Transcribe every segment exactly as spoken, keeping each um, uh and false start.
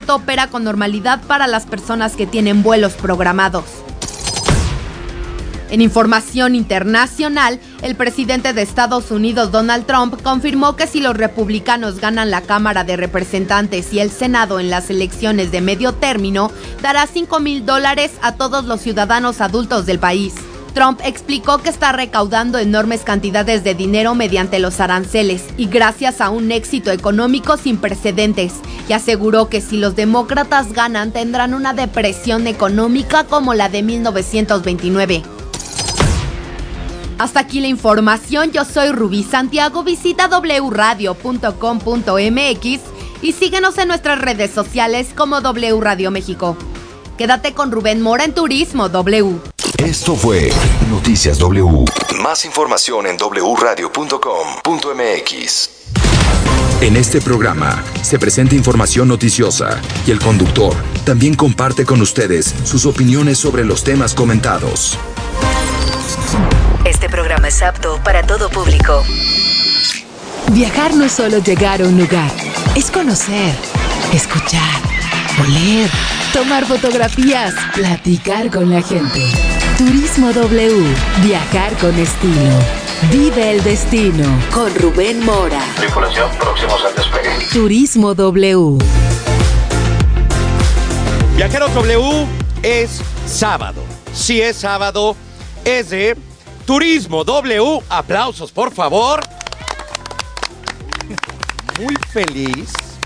aeropuerto opera con normalidad para las personas que tienen vuelos programados. En información internacional, el presidente de Estados Unidos, Donald Trump, confirmó que si los republicanos ganan la Cámara de Representantes y el Senado en las elecciones de medio término, dará cinco mil dólares a todos los ciudadanos adultos del país. Trump explicó que está recaudando enormes cantidades de dinero mediante los aranceles y gracias a un éxito económico sin precedentes, y aseguró que si los demócratas ganan tendrán una depresión económica como la de mil novecientos veintinueve. Hasta aquí la información, yo soy Rubí Santiago, visita doble u radio punto com punto m x y síguenos en nuestras redes sociales como W Radio México. Quédate con Rubén Mora en Turismo W. Esto fue Noticias W. Más información en doble u radio punto com punto m x. En este programa se presenta información noticiosa y el conductor también comparte con ustedes sus opiniones sobre los temas comentados. Este programa es apto para todo público. Viajar no es solo llegar a un lugar, es conocer, escuchar, oler, tomar fotografías, platicar con la gente. Turismo W, viajar con estilo. Vive el destino con Rubén Mora. Tripulación, próximos al despegue. Turismo W. Viajeros W, es sábado. Si es sábado, es de Turismo W. Aplausos, por favor. Muy feliz.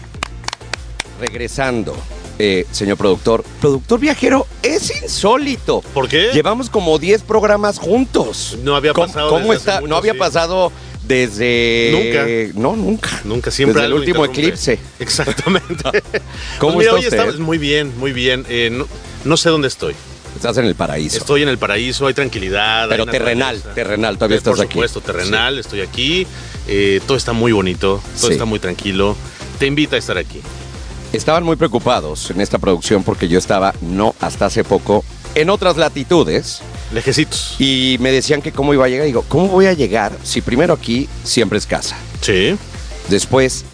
Regresando, eh, señor productor. Productor viajero, es insólito. ¿Por qué? Llevamos como diez programas juntos. No había pasado. ¿Cómo, cómo desde está? hace mucho, no había sí. pasado desde... Nunca. No, nunca. Nunca, siempre desde el algo último interrumpe. eclipse. Exactamente. ¿Cómo Pues mira, está hoy usted? estamos muy bien, muy bien. Eh, no, no sé dónde estoy. Estás en el paraíso. Estoy en el paraíso, hay tranquilidad. Pero hay terrenal, naturaleza. terrenal, todavía Eh, estás Por aquí. supuesto, terrenal, sí. Estoy aquí. Eh, todo está muy bonito, todo Sí. está muy tranquilo. Te invita a estar aquí. Estaban muy preocupados en esta producción porque yo estaba, no hasta hace poco, en otras latitudes. Lejecitos. Y me decían que cómo iba a llegar. Digo, ¿cómo voy a llegar si primero aquí siempre es casa? Sí. Después,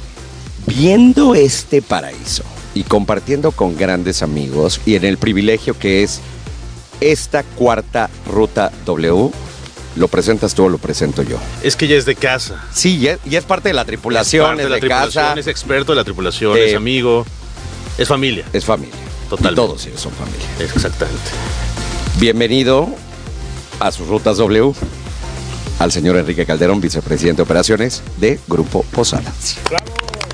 viendo este paraíso y compartiendo con grandes amigos y en el privilegio que es esta cuarta ruta W, ¿lo presentas tú o lo presento yo? Es que ya es de casa. Sí, ya, ya es parte de la tripulación, es, parte es de, la de tripulación, casa. es experto de la tripulación, Eh, es amigo, es familia. Es familia. Totalmente. Y todos ellos son familia. Exactamente. Bienvenido a sus rutas W, al señor Enrique Calderón, vicepresidente de operaciones de Grupo Posadas. ¡Bravo!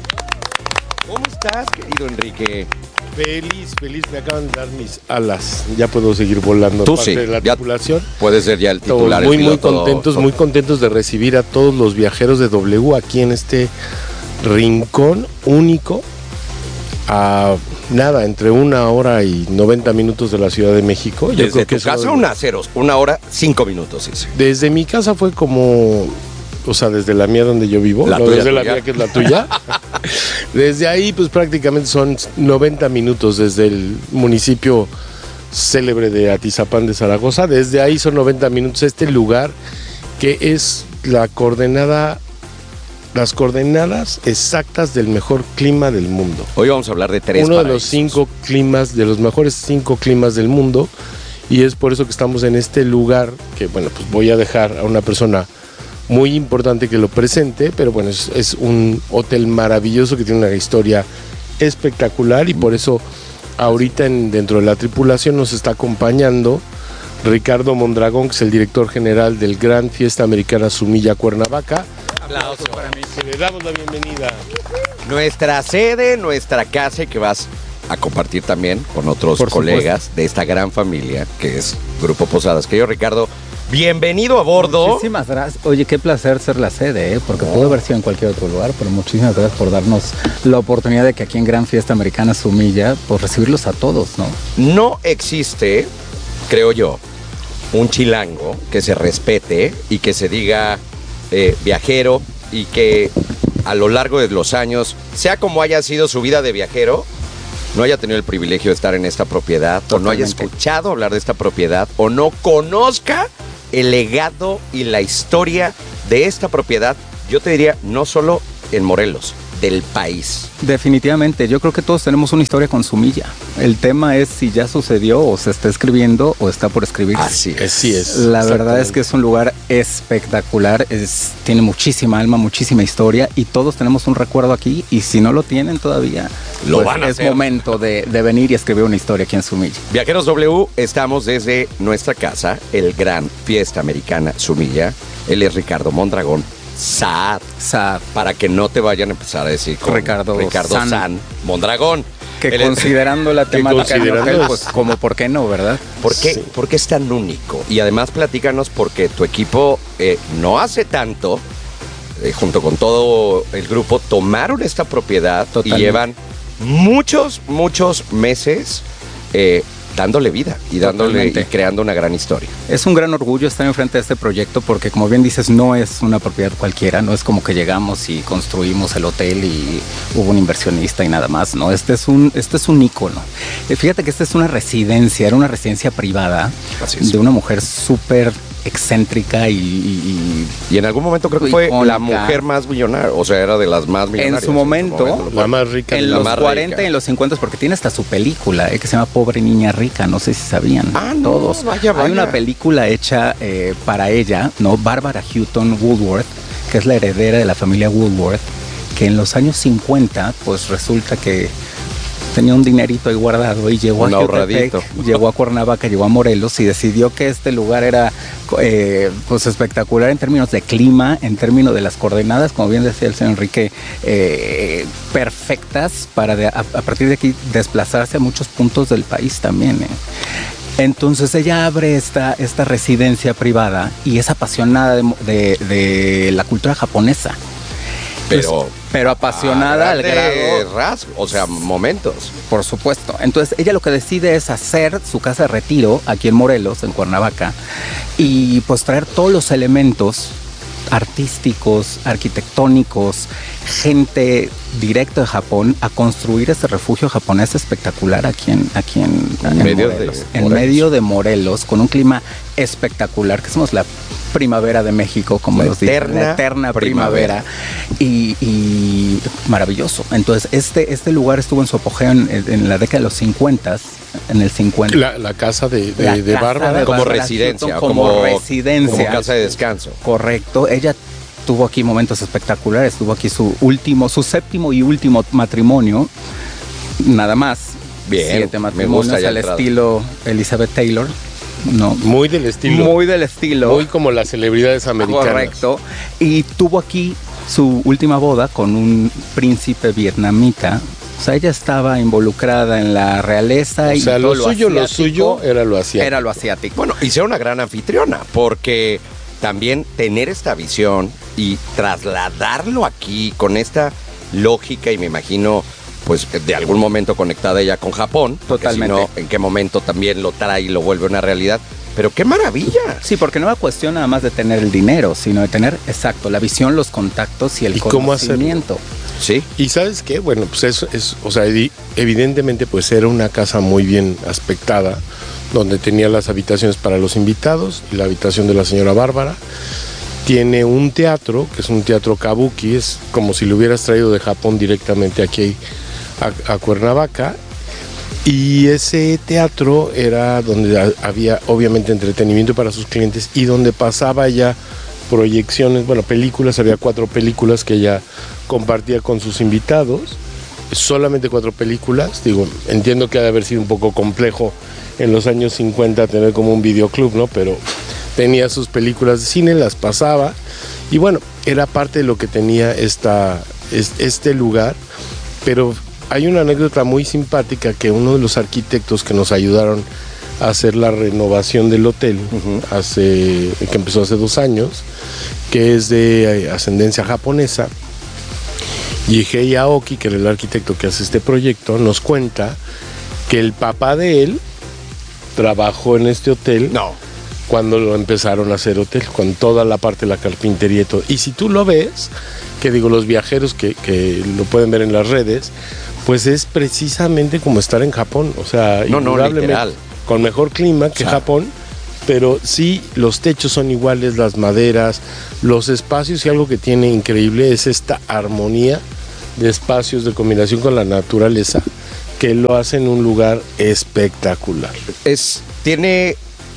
¿Cómo estás, querido Enrique? Feliz, feliz, me acaban de dar mis alas. Ya puedo seguir volando. Tú parte sí, de la ya tripulación. Puedes ser ya el Todos titular. muy, el muy piloto, contentos, todo. muy contentos de recibir a todos los viajeros de W aquí en este rincón único. A nada, entre una hora y noventa minutos de la Ciudad de México. Yo Desde creo que tu eso- casa, una ceros, una hora, cinco minutos, dice. Desde mi casa fue como, o sea, desde la mía donde yo vivo, La no tuya, desde la tuya. mía que es la tuya. Desde ahí, pues prácticamente son noventa minutos desde el municipio célebre de Atizapán de Zaragoza. Desde ahí son noventa minutos. Este lugar que es la coordenada, las coordenadas exactas del mejor clima del mundo. Hoy vamos a hablar de tres Uno de paraísos. los cinco climas, de los mejores cinco climas del mundo, y es por eso que estamos en este lugar que, bueno, pues voy a dejar a una persona muy importante que lo presente, pero bueno, es, es un hotel maravilloso que tiene una historia espectacular y por eso ahorita en, dentro de la tripulación nos está acompañando Ricardo Mondragón, que es el director general del Gran Fiesta Americana Sumilla Cuernavaca. Aplausos para mí. Que le damos la bienvenida. Nuestra sede, nuestra casa y que vas a compartir también con otros Por colegas de esta gran familia que es Grupo Posadas. Querido Ricardo, bienvenido a bordo. Muchísimas gracias. Oye, qué placer ser la sede, ¿eh? Porque pudo haber sido en cualquier otro lugar, pero muchísimas gracias por darnos la oportunidad de que aquí en Gran Fiesta Americana Sumilla, pues recibirlos a todos, ¿no? No existe, creo yo, un chilango que se respete y que se diga eh, viajero y que a lo largo de los años, sea como haya sido su vida de viajero, no haya tenido el privilegio de estar en esta propiedad, Totalmente. o no haya escuchado hablar de esta propiedad, o no conozca el legado y la historia de esta propiedad, yo te diría, no solo en Morelos, del país. Definitivamente, yo creo que todos tenemos una historia con Sumilla. El tema es si ya sucedió o se está escribiendo o está por escribir. Así es. Así es. La verdad es que es un lugar espectacular, es, tiene muchísima alma, muchísima historia y todos tenemos un recuerdo aquí y si no lo tienen todavía, Lo pues van a es hacer. momento de, de venir y escribir una historia aquí en Sumilla. Viajeros W, estamos desde nuestra casa, el Gran Fiesta Americana Sumilla. Él es Ricardo Mondragón, Saad, Saad, para que no te vayan a empezar a decir con Ricardo Ricardo San. San Mondragón. que Él es- considerando la que temática del considerando hotel, es- pues como por qué no, ¿verdad? ¿Por qué, Sí. ¿Por qué es tan único? Y además platícanos porque tu equipo eh, no hace tanto, eh, junto con todo el grupo, tomaron esta propiedad Totalmente. y llevan muchos, muchos meses eh, dándole vida y dándole Totalmente. y creando una gran historia. Es un gran orgullo estar enfrente de este proyecto porque, como bien dices, no es una propiedad cualquiera, no es como que llegamos y construimos el hotel y hubo un inversionista y nada más, ¿no? Este es un, este es un ícono. Eh, Fíjate que esta es una residencia, era una residencia privada Así es. de una mujer súper excéntrica y, y- Y en algún momento creo que fue Icónica. la mujer más millonaria, o sea, era de las más y millonarias. en su momento, lo fue. La más rica. en de la los más cuarenta rica. y en los cincuenta, porque tiene hasta su película, eh, que se llama Pobre Niña Rica, no sé si sabían. Ah, no, todos. vaya, vaya. Hay una película hecha eh, para ella, ¿no? Bárbara Houghton Woodworth, que es la heredera de la familia Woodworth, que en los años cincuenta, pues resulta que tenía un dinerito ahí guardado y llegó Un a Jutepec, ahorradito. llegó a Cuernavaca, llegó a Morelos y decidió que este lugar era eh, pues espectacular en términos de clima, en términos de las coordenadas, como bien decía el señor Enrique, eh, perfectas para de- a, a partir de aquí desplazarse a muchos puntos del país también. eh. Entonces ella abre esta, esta residencia privada y es apasionada de, de- de la cultura japonesa. Pero, Pues, pero apasionada a al grandes grado, rasgos, o sea, momentos. por supuesto. Entonces ella lo que decide es hacer su casa de retiro aquí en Morelos, en Cuernavaca, y pues traer todos los elementos artísticos, arquitectónicos, gente directa de Japón a construir este refugio japonés espectacular aquí en, aquí en, en medio de Morelos. En Morelos. medio de Morelos, con un clima espectacular, que somos la primavera de México, como La los dicen, eterna la eterna primavera. primavera. Y, y maravilloso. Entonces, este, este lugar estuvo en su apogeo en, en la década de los cincuenta, en el cincuenta. La, la casa de, de, La de casa Bárbara. de Como Bárbara residencia, Houghton, como, como residencia. Como casa de descanso. Correcto. Ella tuvo aquí momentos espectaculares. Tuvo aquí su último, su séptimo y último matrimonio. Nada más. Bien, Siete me matrimonios gusta ya al entrada. estilo Elizabeth Taylor. No. Muy del estilo. Muy del estilo. Muy como las celebridades americanas. Correcto. Y tuvo aquí su última boda con un príncipe vietnamita. O sea, ella estaba involucrada en la realeza O y sea, todo lo suyo, lo asiático suyo era lo asiático. era lo asiático. Bueno, y sea una gran anfitriona, porque también tener esta visión y trasladarlo aquí con esta lógica, y me imagino, pues de algún momento conectada ella con Japón. porque Totalmente. Si no, en qué momento también lo trae y lo vuelve una realidad. Pero qué maravilla. Sí, porque no era cuestión nada más de tener el dinero, sino de tener, exacto, la visión, los contactos y el ¿Y cómo hacerlo? conocimiento. Sí. Y ¿sabes qué? Bueno, pues eso es, o sea, evi- evidentemente pues era una casa muy bien aspectada, donde tenía las habitaciones para los invitados y la habitación de la señora Bárbara. Tiene un teatro, que es un teatro kabuki, es como si lo hubieras traído de Japón directamente aquí a, a Cuernavaca. Y ese teatro era donde ha- había obviamente entretenimiento para sus clientes y donde pasaba ya proyecciones, bueno, películas, había cuatro películas que ella compartía con sus invitados, solamente cuatro películas, digo, entiendo que ha de haber sido un poco complejo en los años cincuenta tener como un videoclub, ¿no? Pero tenía sus películas de cine, las pasaba y bueno, era parte de lo que tenía esta, es- este lugar, pero hay una anécdota muy simpática que uno de los arquitectos que nos ayudaron a hacer la renovación del hotel, hace, que empezó hace dos años, que es de eh, ascendencia japonesa, Yihei Aoki, que era el arquitecto que hace este proyecto, nos cuenta que el papá de él trabajó en este hotel No. cuando lo empezaron a hacer hotel, con toda la parte de la carpintería y todo. Y si tú lo ves, que digo, los viajeros que, que lo pueden ver en las redes, pues es precisamente como estar en Japón, o sea, No, no, indudablemente, literal. con mejor clima que O sea, Japón, pero sí, los techos son iguales, las maderas, los espacios, y algo que tiene increíble es esta armonía de espacios, de combinación con la naturaleza, que lo hacen un lugar espectacular. Es, tiene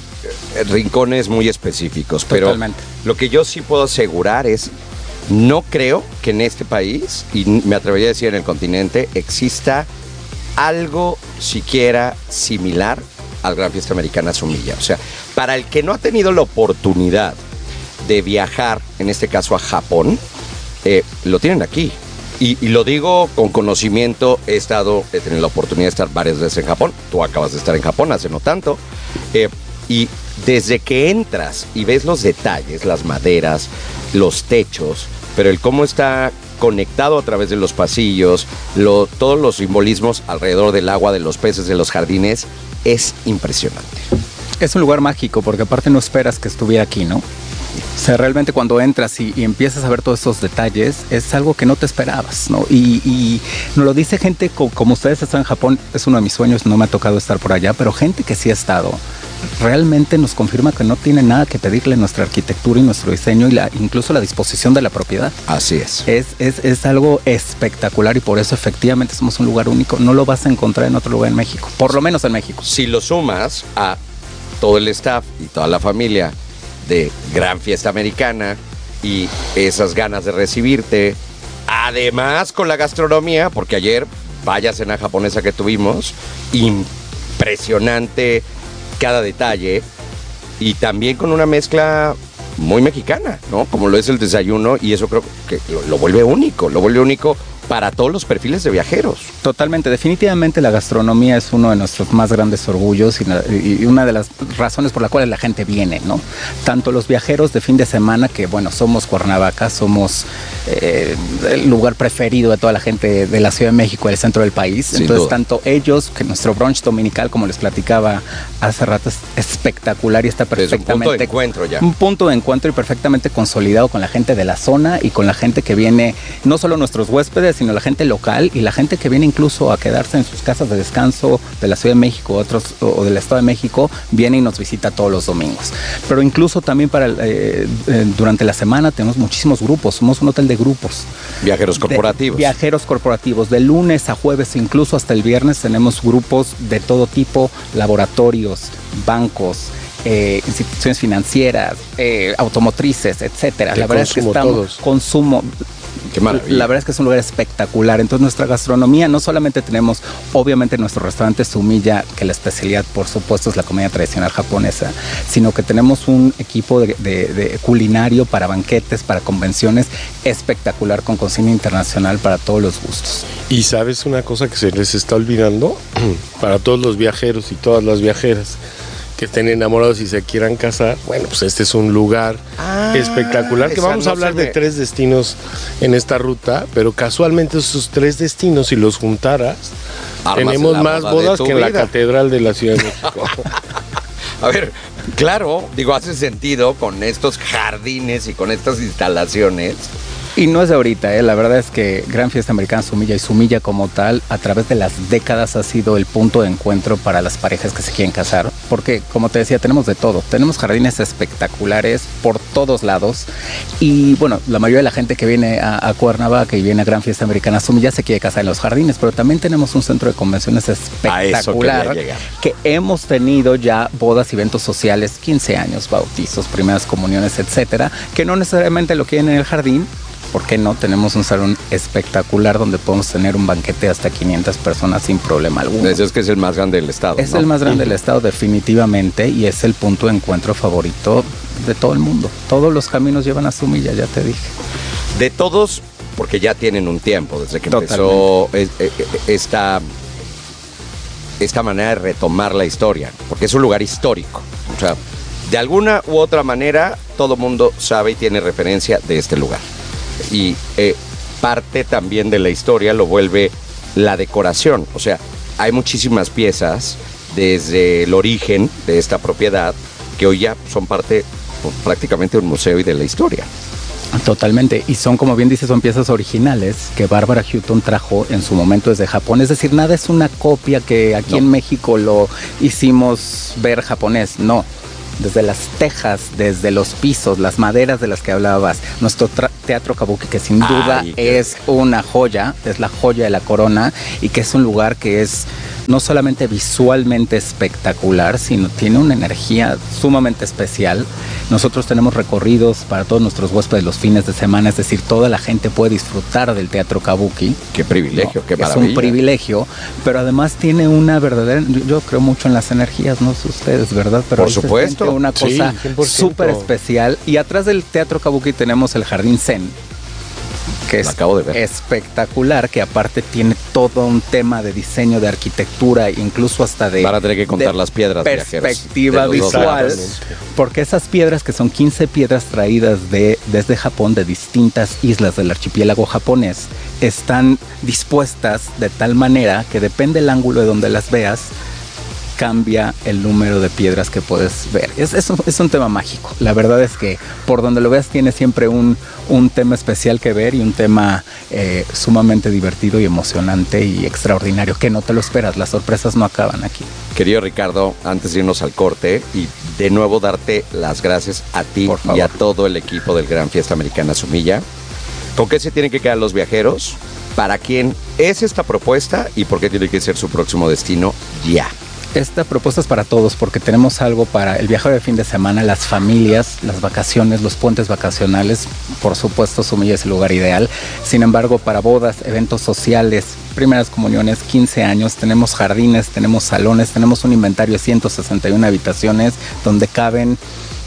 rincones muy específicos, pero Totalmente. Lo que yo sí puedo asegurar es, no creo que en este país, y me atrevería a decir en el continente, exista algo siquiera similar al Gran Fiesta Americana Sumilla. O sea, para el que no ha tenido la oportunidad de viajar, en este caso a Japón, eh, lo tienen aquí. Y, y lo digo con conocimiento, he estado, he tenido la oportunidad de estar varias veces en Japón. Tú acabas de estar en Japón hace no tanto. Eh, y desde que entras y ves los detalles, las maderas, los techos, pero el cómo está conectado a través de los pasillos, lo, todos los simbolismos alrededor del agua, de los peces, de los jardines, es impresionante. Es un lugar mágico porque aparte no esperas que estuviera aquí, ¿no? O sea, realmente cuando entras y, y empiezas a ver todos esos detalles, es algo que no te esperabas, ¿no? Y, y nos lo dice gente co- como ustedes están en Japón, es uno de mis sueños, no me ha tocado estar por allá, pero gente que sí ha estado, realmente nos confirma que no tiene nada que pedirle nuestra arquitectura y nuestro diseño y la, incluso la disposición de la propiedad. Así es. Es, es. es algo espectacular y por eso efectivamente somos un lugar único. No lo vas a encontrar en otro lugar en México, por lo menos en México. Si lo sumas a todo el staff y toda la familia de Gran Fiesta Americana y esas ganas de recibirte, además con la gastronomía, porque ayer, vaya cena japonesa que tuvimos, impresionante cada detalle, y también con una mezcla muy mexicana, ¿no? Como lo es el desayuno, y eso creo que lo, lo vuelve único, lo vuelve único para todos los perfiles de viajeros. Totalmente, definitivamente la gastronomía es uno de nuestros más grandes orgullos y, la, y una de las razones por las cuales la gente viene, ¿no? Tanto los viajeros de fin de semana, que bueno, somos Cuernavaca, somos eh, el lugar preferido de toda la gente de la Ciudad de México, del centro del país. Sin Entonces, duda. Tanto ellos, que nuestro brunch dominical, como les platicaba hace rato, es espectacular y está perfectamente... Es un punto de encuentro ya. Un punto de encuentro y perfectamente consolidado con la gente de la zona y con la gente que viene, no solo nuestros huéspedes, sino la gente local y la gente que viene incluso a quedarse en sus casas de descanso de la Ciudad de México otros, o del Estado de México, viene y nos visita todos los domingos. Pero incluso también para eh, eh, durante la semana tenemos muchísimos grupos, somos un hotel de grupos. Viajeros corporativos. De, viajeros corporativos, de lunes a jueves, incluso hasta el viernes tenemos grupos de todo tipo, laboratorios, bancos, Eh, instituciones financieras, eh, automotrices, etcétera. De la verdad es que estamos todos. consumo. Qué maravilla. La verdad es que es un lugar espectacular. Entonces nuestra gastronomía, no solamente tenemos obviamente nuestro restaurante Sumilla, que la especialidad por supuesto es la comida tradicional japonesa, sino que tenemos un equipo de, de, de culinario para banquetes, para convenciones espectacular, con cocina internacional para todos los gustos. Y sabes una cosa que se les está olvidando, para todos los viajeros y todas las viajeras que estén enamorados y se quieran casar, bueno, pues este es un lugar Ah, espectacular, que esa vamos no a hablar se me- de tres destinos en esta ruta, pero casualmente esos tres destinos, si los juntaras, Armas tenemos la más boda de bodas tu que en la vida. Catedral de la Ciudad de México. A ver, claro, digo, hace sentido con estos jardines y con estas instalaciones. Y no es de ahorita, ¿eh? La verdad es que Gran Fiesta Americana Sumilla y Sumilla como tal, a través de las décadas ha sido el punto de encuentro para las parejas que se quieren casar. Porque, como te decía, tenemos de todo. Tenemos jardines espectaculares por todos lados. Y bueno, la mayoría de la gente que viene a, a Cuernavaca y viene a Gran Fiesta Americana Sumilla se quiere casar en los jardines. Pero también tenemos un centro de convenciones espectacular. quería llegar. Que hemos tenido ya bodas y eventos sociales, quince años, bautizos, primeras comuniones, etcétera, que no necesariamente lo quieren en el jardín. ¿Por qué no? Tenemos un salón espectacular donde podemos tener un banquete de hasta quinientas personas sin problema alguno. Ese es que es el más grande del estado. Es ¿no? el más grande del estado definitivamente y es el punto de encuentro favorito de todo el mundo. Todos los caminos llevan a Sumilla, ya te dije. De todos, porque ya tienen un tiempo desde que Totalmente. empezó eh, eh, esta, esta manera de retomar la historia, porque es un lugar histórico. O sea, de alguna u otra manera, todo mundo sabe y tiene referencia de este lugar. Y eh, parte también de la historia lo vuelve la decoración. O sea, hay muchísimas piezas desde el origen de esta propiedad que hoy ya son parte pues, prácticamente de un museo y de la historia. Totalmente, y son, como bien dices, son piezas originales que Barbara Hutton trajo en su momento desde Japón. Es decir, nada es una copia que aquí No. en México lo hicimos ver japonés, no. desde las tejas, desde los pisos, las maderas de las que hablabas. Nuestro tra- Teatro Kabuki, que sin duda Ay, qué... es una joya, es la joya de la corona, y que es un lugar que es no solamente visualmente espectacular, sino tiene una energía sumamente especial. Nosotros tenemos recorridos para todos nuestros huéspedes los fines de semana, es decir, toda la gente puede disfrutar del Teatro Kabuki. Qué privilegio, ¿no? qué maravilla. Es un privilegio, pero además tiene una verdadera, yo creo mucho en las energías, no sé ustedes, ¿verdad? Pero por supuesto. Una cosa súper sí, especial. Y atrás del Teatro Kabuki tenemos el Jardín Zen, que es acabo de ver. espectacular, que aparte tiene todo un tema de diseño, de arquitectura, incluso hasta de... Van a tener que contar las piedras, perspectiva visual, porque esas piedras, que son quince piedras traídas de, desde Japón, de distintas islas del archipiélago japonés, están dispuestas de tal manera que depende del ángulo de donde las veas, cambia el número de piedras que puedes ver. Es, es, un, es un tema mágico. La verdad es que por donde lo veas tiene siempre un, un tema especial que ver y un tema eh, sumamente divertido y emocionante y extraordinario, que no te lo esperas. Las sorpresas no acaban aquí. Querido Ricardo, antes de irnos al corte y de nuevo darte las gracias a ti y a todo el equipo del Gran Fiesta Americana Sumilla. ¿Con qué se tienen que quedar los viajeros? ¿Para quién es esta propuesta y por qué tiene que ser su próximo destino ya? Esta propuesta es para todos, porque tenemos algo para el viajero de fin de semana, las familias, las vacaciones, los puentes vacacionales. Por supuesto, Sumilla es el lugar ideal. Sin embargo, para bodas, eventos sociales, primeras comuniones, quince años, tenemos jardines, tenemos salones, tenemos un inventario de ciento sesenta y una habitaciones donde caben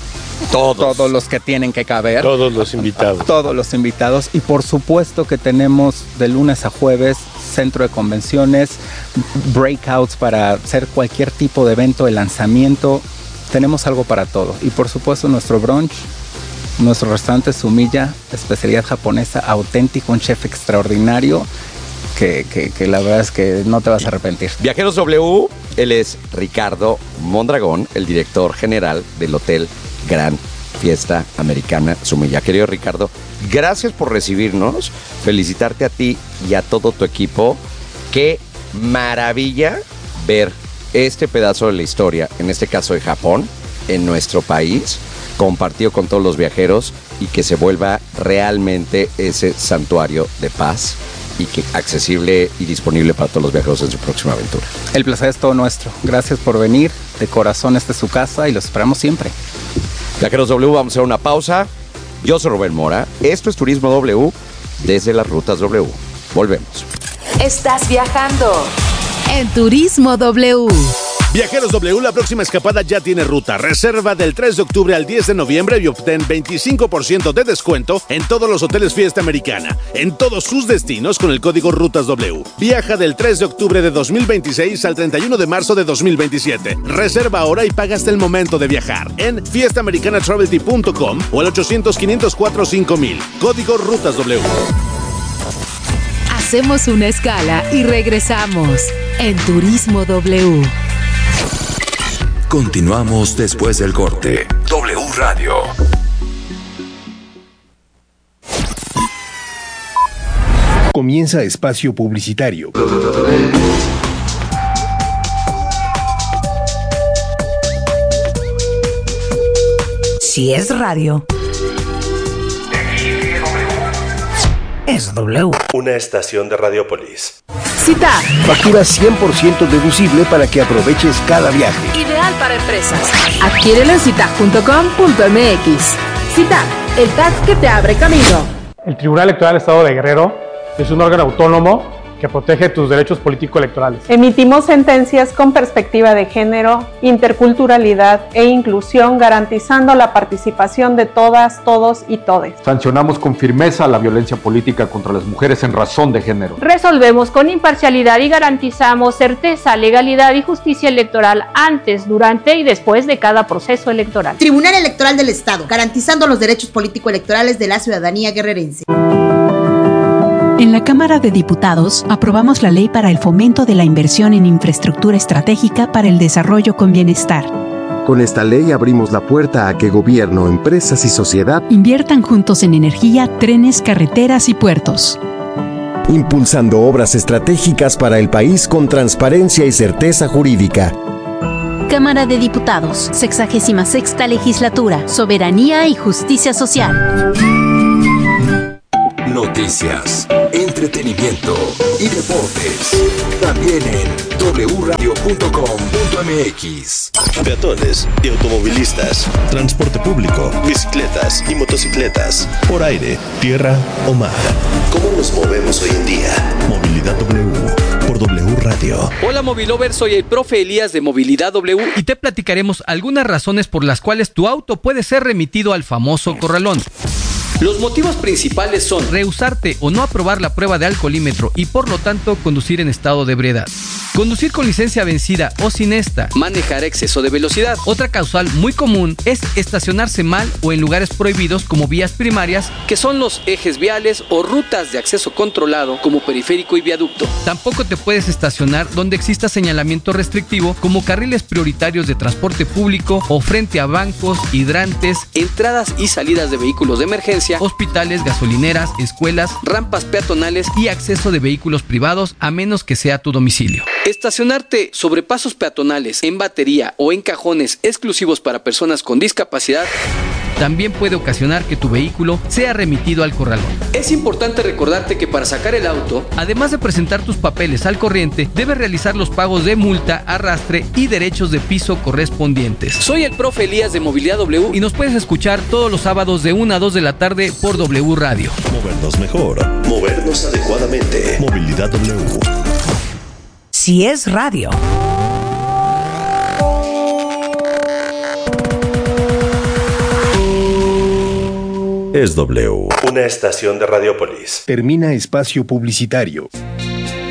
Todos. Todos los que tienen que caber. Todos los invitados. Todos los invitados. Y por supuesto que tenemos de lunes a jueves centro de convenciones, breakouts para hacer cualquier tipo de evento de lanzamiento. Tenemos algo para todo. Y por supuesto nuestro brunch, nuestro restaurante Sumilla, especialidad japonesa, auténtico, un chef extraordinario. Que, que, que la verdad es que no te vas a arrepentir. Viajeros W, él es Ricardo Mondragón, el director general del Hotel Gran Fiesta Americana Sumilla. Querido Ricardo, gracias por recibirnos, felicitarte a ti y a todo tu equipo. Qué maravilla ver este pedazo de la historia, en este caso de Japón, en nuestro país, compartido con todos los viajeros y que se vuelva realmente ese santuario de paz y que accesible y disponible para todos los viajeros en su próxima aventura. El placer es todo nuestro. Gracias por venir. De corazón, esta es su casa y los esperamos siempre. Viajeros W, vamos a hacer una pausa. Yo soy Rubén Mora. Esto es Turismo W desde las rutas W. Volvemos. Estás viajando en Turismo W. Viajeros W, la próxima escapada ya tiene ruta. Reserva del tres de octubre al diez de noviembre y obtén veinticinco por ciento de descuento en todos los hoteles Fiesta Americana, en todos sus destinos con el código Rutas W. Viaja del tres de octubre de dos mil veintiséis al treinta y uno de marzo de dos mil veintisiete. Reserva ahora y paga hasta el momento de viajar en fiesta americana travel tea punto com o al ochocientos, quinientos cuatro, cinco mil. Código Rutas W. Hacemos una escala y regresamos en Turismo W. Continuamos después del corte. W Radio. Comienza espacio publicitario. Si es radio, es W. Una estación de Radiopolis. Citar. Factura cien por ciento deducible para que aproveches cada viaje. Ideal para empresas. Adquiérelo en citac punto com punto m x. Citac, el T A C que te abre camino. El Tribunal Electoral del Estado de Guerrero es un órgano autónomo que protege tus derechos político-electorales. Emitimos sentencias con perspectiva de género, interculturalidad e inclusión, garantizando la participación de todas, todos y todes. Sancionamos con firmeza la violencia política contra las mujeres en razón de género. Resolvemos con imparcialidad y garantizamos certeza, legalidad y justicia electoral antes, durante y después de cada proceso electoral. Tribunal Electoral del Estado, garantizando los derechos político-electorales de la ciudadanía guerrerense. En la Cámara de Diputados aprobamos la Ley para el Fomento de la Inversión en Infraestructura Estratégica para el Desarrollo con Bienestar. Con esta ley abrimos la puerta a que gobierno, empresas y sociedad inviertan juntos en energía, trenes, carreteras y puertos. Impulsando obras estratégicas para el país con transparencia y certeza jurídica. Cámara de Diputados, sexagésima sexta legislatura, Soberanía y Justicia Social. Noticias, entretenimiento y deportes. También en doble u radio punto com punto m x. Peatones y automovilistas, transporte público, bicicletas y motocicletas, por aire, tierra o mar. ¿Cómo nos movemos hoy en día? Movilidad W por W Radio. Hola Movilover, soy el profe Elías de Movilidad W y te platicaremos algunas razones por las cuales tu auto puede ser remitido al famoso corralón. Los motivos principales son rehusarte o no aprobar la prueba de alcoholímetro y por lo tanto conducir en estado de ebriedad, conducir con licencia vencida o sin esta, manejar a exceso de velocidad. Otra causal muy común es estacionarse mal o en lugares prohibidos como vías primarias, que son los ejes viales o rutas de acceso controlado como periférico y viaducto. Tampoco te puedes estacionar donde exista señalamiento restrictivo como carriles prioritarios de transporte público o frente a bancos, hidrantes, entradas y salidas de vehículos de emergencia, hospitales, gasolineras, escuelas, rampas peatonales y acceso de vehículos privados, a menos que sea tu domicilio. Estacionarte sobre pasos peatonales, en batería o en cajones exclusivos para personas con discapacidad también puede ocasionar que tu vehículo sea remitido al corralón. Es importante recordarte que para sacar el auto, además de presentar tus papeles al corriente, debes realizar los pagos de multa, arrastre y derechos de piso correspondientes. Soy el profe Elías de Movilidad W y nos puedes escuchar todos los sábados de una a dos de la tarde por W Radio. Movernos mejor, movernos adecuadamente. Movilidad W. Si es radio. Es W. Una estación de Radiopolis. Termina espacio publicitario.